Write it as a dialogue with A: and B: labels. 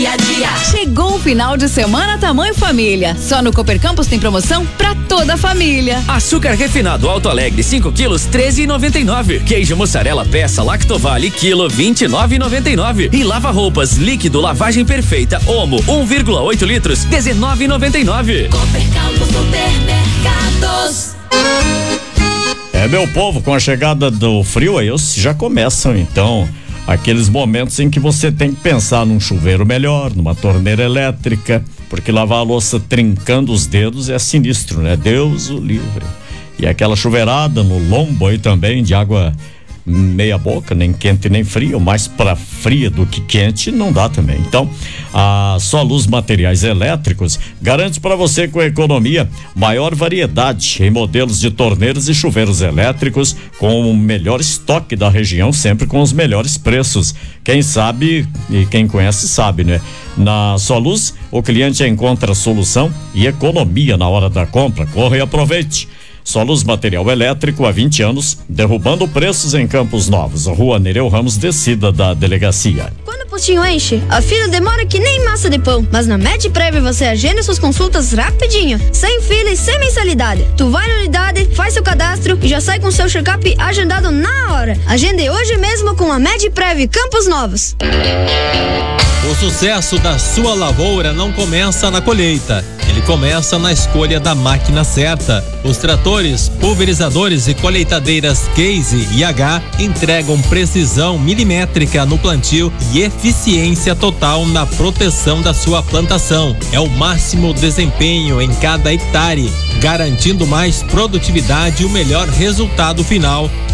A: dia a dia.
B: Chegou o final de semana Tamanho Família. Só no Cooper Campus tem promoção pra toda a família.
C: Açúcar refinado Alto Alegre 5 quilos 13,99. Queijo mussarela peça Lactovale quilo 29,99. E lava roupas líquido lavagem perfeita Omo 1,8 litros 19,99.
A: Cooper Campus Supermercados.
D: Meu povo, com a chegada do frio aí já começam então aqueles momentos em que você tem que pensar num chuveiro melhor, numa torneira elétrica, porque lavar a louça trincando os dedos é sinistro, né? Deus o livre. E aquela chuveirada no lombo aí também de água meia boca, nem quente nem fria, mais para fria do que quente não dá também. Então, a Só Luz Materiais Elétricos garante para você com economia maior variedade em modelos de torneiras e chuveiros elétricos com o melhor estoque da região, sempre com os melhores preços. Quem sabe e quem conhece sabe, né? Na Só Luz, o cliente encontra solução e economia na hora da compra. Corre e aproveite. Só Luz Material Elétrico há 20 anos, derrubando preços em Campos Novos. Rua Nereu Ramos, descida da delegacia.
E: Quando o postinho enche, a fila demora que nem massa de pão. Mas na MedPrev você agenda suas consultas rapidinho, sem fila e sem mensalidade. Tu vai na unidade, faz seu cadastro e já sai com seu check-up agendado na hora. Agende hoje mesmo com a MedPrev Campos Novos.
F: O sucesso da sua lavoura não começa na colheita, ele começa na escolha da máquina certa. Os tratores, pulverizadores e colheitadeiras Case e H entregam precisão milimétrica no plantio e eficiência total na proteção da sua plantação. É o máximo desempenho em cada hectare, garantindo mais produtividade e o melhor resultado final.